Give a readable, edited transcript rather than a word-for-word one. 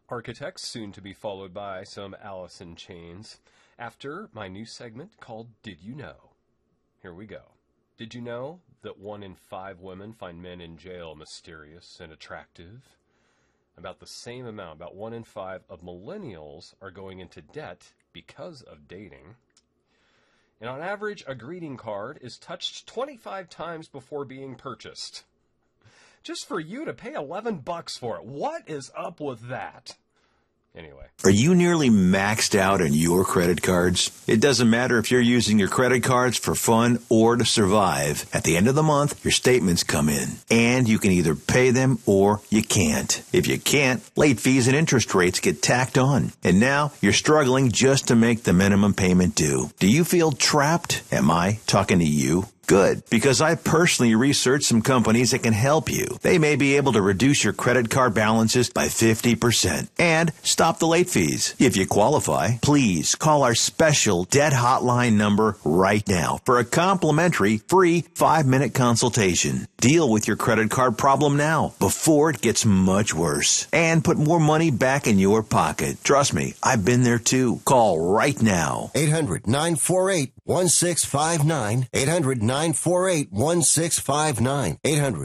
Architects, soon to be followed by some Alice in Chains, after my new segment called Did You Know? Here we go. Did you know that 1 in 5 women find men in jail mysterious and attractive? About the same amount, about 1 in 5 of millennials are going into debt because of dating. And on average, a greeting card is touched 25 times before being purchased. Just for you to pay $11 for it. What is up with that? Anyway. Are you nearly maxed out on your credit cards? It doesn't matter if you're using your credit cards for fun or to survive. At the end of the month, your statements come in, and you can either pay them or you can't. If you can't, late fees and interest rates get tacked on. And now you're struggling just to make the minimum payment due. Do you feel trapped? Am I talking to you? Good, because I personally researched some companies that can help you. They may be able to reduce your credit card balances by 50% and stop the late fees. If you qualify, please call our special debt hotline number right now for a complimentary free 5-minute consultation. Deal with your credit card problem now before it gets much worse and put more money back in your pocket. Trust me, I've been there too. Call right now. 800-948-1659. 800-948-1659. 800